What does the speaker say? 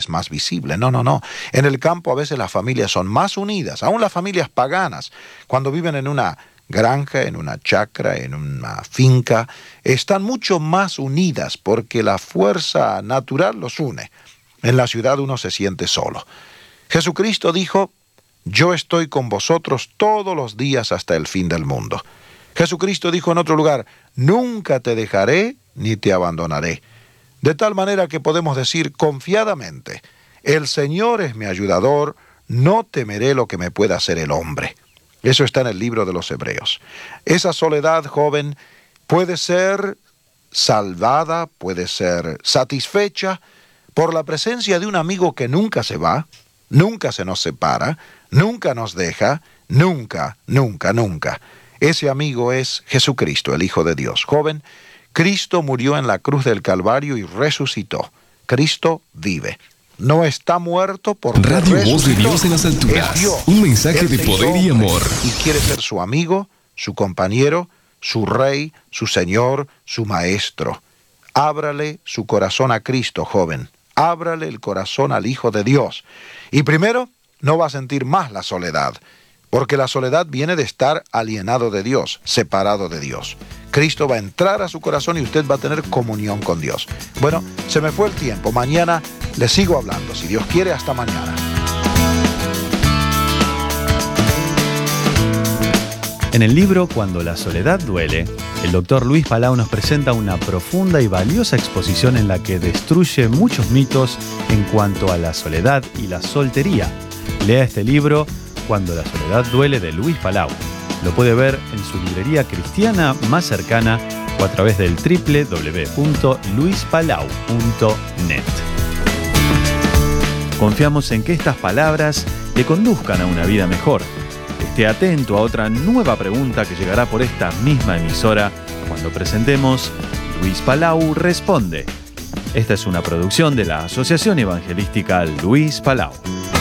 es más visible. No, no, no. En el campo a veces las familias son más unidas, aún las familias paganas, cuando viven en una granja, en una chacra, en una finca, están mucho más unidas porque la fuerza natural los une. En la ciudad uno se siente solo. Jesucristo dijo: yo estoy con vosotros todos los días hasta el fin del mundo. Jesucristo dijo en otro lugar: nunca te dejaré ni te abandonaré. De tal manera que podemos decir confiadamente: el Señor es mi ayudador, no temeré lo que me pueda hacer el hombre. Eso está en el libro de los Hebreos. Esa soledad, joven, puede ser salvada, puede ser satisfecha por la presencia de un amigo que nunca se va, nunca se nos separa, nunca nos deja, nunca, nunca, nunca. Ese amigo es Jesucristo, el Hijo de Dios. Joven, Cristo murió en la cruz del Calvario y resucitó. Cristo vive. No está muerto porque Radio resucitó. Voz de Dios en las alturas. Es Dios. Un mensaje Él de se hizo poder y hombre amor. y quiere ser su amigo, su compañero, su rey, su señor, su maestro. Ábrale su corazón a Cristo, joven. Ábrale el corazón al Hijo de Dios. Y primero, no va a sentir más la soledad, porque la soledad viene de estar alienado de Dios, separado de Dios. Cristo va a entrar a su corazón y usted va a tener comunión con Dios. Bueno, se me fue el tiempo. Mañana le sigo hablando. Si Dios quiere, hasta mañana. En el libro Cuando la soledad duele, el Dr. Luis Palau nos presenta una profunda y valiosa exposición en la que destruye muchos mitos en cuanto a la soledad y la soltería. Lea este libro, Cuando la soledad duele, de Luis Palau. Lo puede ver en su librería cristiana más cercana o a través del www.luispalau.net. Confiamos en que estas palabras le conduzcan a una vida mejor. Esté atento a otra nueva pregunta que llegará por esta misma emisora cuando presentemos Luis Palau Responde. Esta es una producción de la Asociación Evangelística Luis Palau.